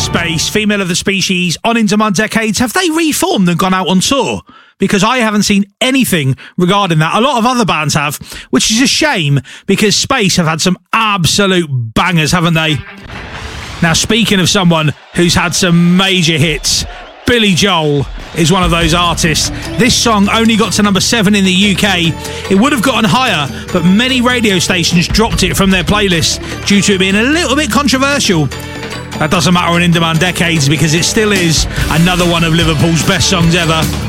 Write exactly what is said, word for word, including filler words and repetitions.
Space, Female of the Species, on Into My Decades, have they reformed and gone out on tour? Because I haven't seen anything regarding that. A lot of other bands have, which is a shame, because Space have had some absolute bangers, haven't they? Now, speaking of someone who's had some major hits, Billy Joel is one of those artists. This song only got to number seven in the U K. It would have gotten higher, but many radio stations dropped it from their playlists due to it being a little bit controversial. That doesn't matter on Into My Decades, because it still is another one of Liverpool's best songs ever.